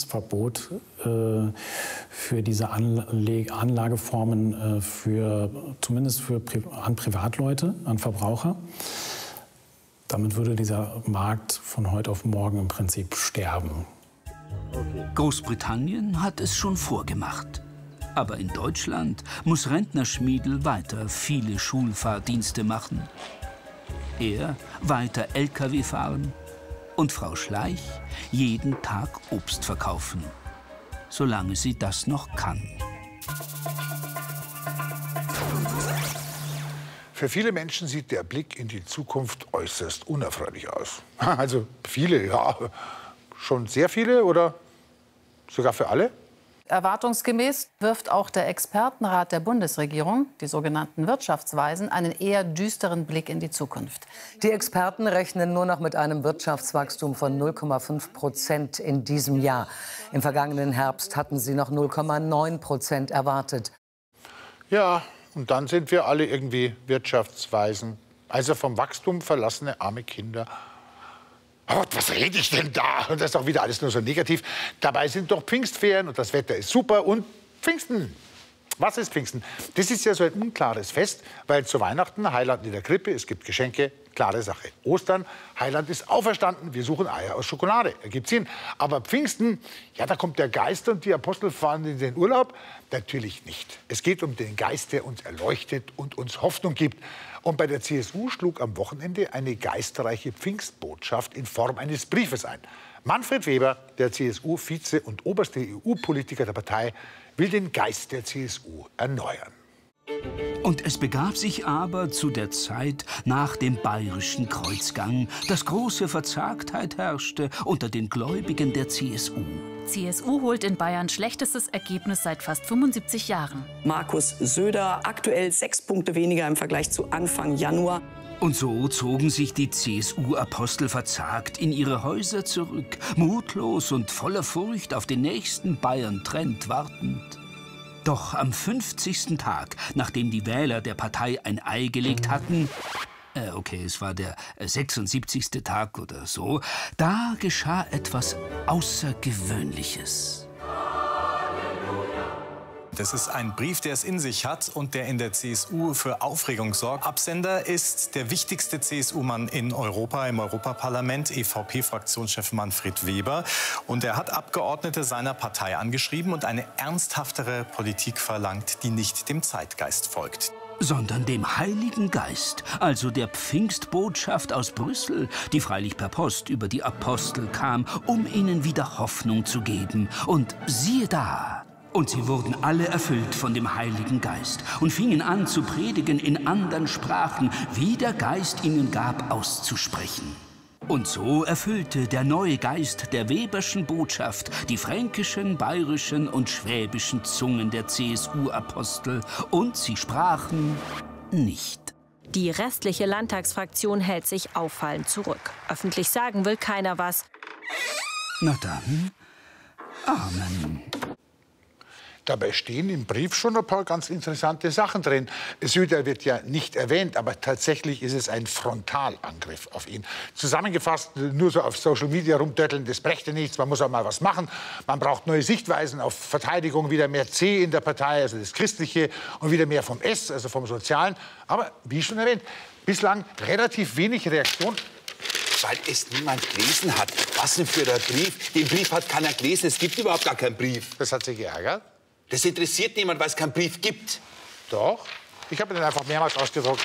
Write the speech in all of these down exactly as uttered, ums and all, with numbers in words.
Verbot äh, für diese Anle Anlageformen, äh, für, zumindest für Pri an Privatleute, an Verbraucher. Damit würde dieser Markt von heute auf morgen im Prinzip sterben. Großbritannien hat es schon vorgemacht. Aber in Deutschland muss Rentner Schmiedl weiter viele Schulfahrdienste machen. Er weiter L K W fahren und Frau Schleich jeden Tag Obst verkaufen, solange sie das noch kann. Für viele Menschen sieht der Blick in die Zukunft äußerst unerfreulich aus. Also viele, ja. Schon sehr viele oder sogar für alle? Erwartungsgemäß wirft auch der Expertenrat der Bundesregierung, die sogenannten Wirtschaftsweisen, einen eher düsteren Blick in die Zukunft. Die Experten rechnen nur noch mit einem Wirtschaftswachstum von null Komma fünf Prozent in diesem Jahr. Im vergangenen Herbst hatten sie noch null Komma neun Prozent erwartet. Ja, und dann sind wir alle irgendwie Wirtschaftsweisen. Also vom Wachstum verlassene arme Kinder. Oh, was rede ich denn da? Und das ist doch wieder alles nur so negativ. Dabei sind doch Pfingstferien und das Wetter ist super und Pfingsten. Was ist Pfingsten? Das ist ja so ein unklares Fest, weil zu Weihnachten Heiland in der Krippe, es gibt Geschenke, klare Sache. Ostern, Heiland ist auferstanden, wir suchen Eier aus Schokolade, ergibt Sinn. Aber Pfingsten, ja, da kommt der Geist und die Apostel fahren in den Urlaub? Natürlich nicht. Es geht um den Geist, der uns erleuchtet und uns Hoffnung gibt. Und bei der C S U schlug am Wochenende eine geistreiche Pfingstbotschaft in Form eines Briefes ein. Manfred Weber, der C S U-Vize und oberste E U-Politiker der Partei, will den Geist der C S U erneuern. Und es begab sich aber zu der Zeit nach dem Bayerischen Kreuzgang, dass große Verzagtheit herrschte unter den Gläubigen der C S U. C S U holt in Bayern schlechtestes Ergebnis seit fast fünfundsiebzig Jahren. Markus Söder aktuell sechs Punkte weniger im Vergleich zu Anfang Januar. Und so zogen sich die C S U-Apostel verzagt in ihre Häuser zurück, mutlos und voller Furcht auf den nächsten Bayern-Trend wartend. Doch am fünfzigsten Tag, nachdem die Wähler der Partei ein Ei gelegt hatten, äh, okay, es war der sechsundsiebzigste Tag oder so, da geschah etwas Außergewöhnliches. Das ist ein Brief, der es in sich hat und der in der C S U für Aufregung sorgt. Absender ist der wichtigste C S U-Mann in Europa, im Europaparlament, E V P-Fraktionschef Manfred Weber. Und er hat Abgeordnete seiner Partei angeschrieben und eine ernsthaftere Politik verlangt, die nicht dem Zeitgeist folgt. Sondern dem Heiligen Geist, also der Pfingstbotschaft aus Brüssel, die freilich per Post über die Apostel kam, um ihnen wieder Hoffnung zu geben. Und siehe da! Und sie wurden alle erfüllt von dem Heiligen Geist und fingen an zu predigen in anderen Sprachen, wie der Geist ihnen gab, auszusprechen. Und so erfüllte der neue Geist der Weberschen Botschaft die fränkischen, bayerischen und schwäbischen Zungen der C S U-Apostel. Und sie sprachen nicht. Die restliche Landtagsfraktion hält sich auffallend zurück. Öffentlich sagen will keiner was. Na dann, Amen. Dabei stehen im Brief schon ein paar ganz interessante Sachen drin. Söder wird ja nicht erwähnt, aber tatsächlich ist es ein Frontalangriff auf ihn. Zusammengefasst, nur so auf Social Media rumdötteln, das brächte nichts. Man muss auch mal was machen. Man braucht neue Sichtweisen auf Verteidigung, wieder mehr C in der Partei, also das Christliche, und wieder mehr vom S, also vom Sozialen. Aber, wie schon erwähnt, bislang relativ wenig Reaktion. Weil es niemand gelesen hat. Was denn für der Brief? Den Brief hat keiner gelesen. Es gibt überhaupt gar keinen Brief. Das hat Sie geärgert? Das interessiert niemand, weil es keinen Brief gibt. Doch. Ich habe den einfach mehrmals ausgedruckt.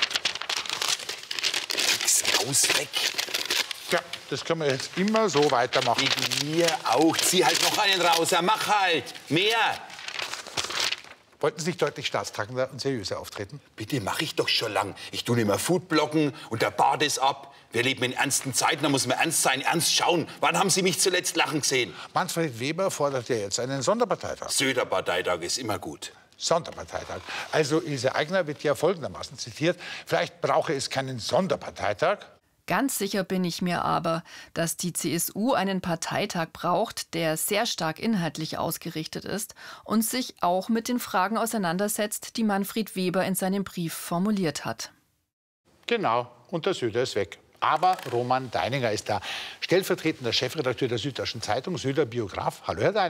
Nix raus, weg. Ja, das können wir jetzt immer so weitermachen. Wegen mir auch. Zieh halt noch einen raus. Ja, mach halt. Mehr. Wollten Sie nicht deutlich staatstragender und seriöser auftreten? Bitte, mache ich doch schon lang. Ich tue immer Foodbloggen und der Bart ist ab. Wir leben in ernsten Zeiten, da muss man ernst sein, ernst schauen. Wann haben Sie mich zuletzt lachen gesehen? Manfred Weber fordert ja jetzt einen Sonderparteitag. Söder-Parteitag ist immer gut. Sonderparteitag. Also Ilse Aigner wird ja folgendermaßen zitiert. Vielleicht brauche es keinen Sonderparteitag. Ganz sicher bin ich mir aber, dass die C S U einen Parteitag braucht, der sehr stark inhaltlich ausgerichtet ist und sich auch mit den Fragen auseinandersetzt, die Manfred Weber in seinem Brief formuliert hat. Genau, und der Söder ist weg. Aber Roman Deininger ist da, stellvertretender Chefredakteur der Süddeutschen Zeitung, Söder-Biograf. Hallo, Herr Deininger.